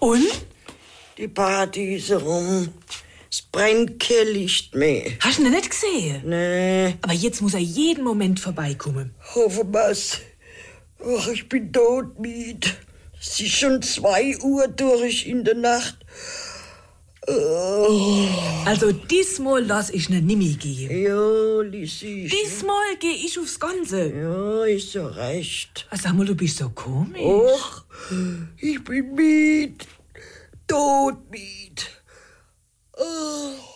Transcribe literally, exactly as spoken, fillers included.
Und? Die Party ist rum. Es brennt kein Licht mehr. Hast du ihn nicht gesehen? Nee. Aber jetzt muss er jeden Moment vorbeikommen. Hoffe was. Ach, ich bin todmüde. Es ist schon zwei Uhr durch in der Nacht. Oh. Also diesmal lass ich ne nimmer gehen. Ja, Lissi. Diesmal geh ich aufs Ganze. Ja, ist so recht. Ach, sag mal, du bist so komisch. Och, ich bin müde. Todmüde. Oh.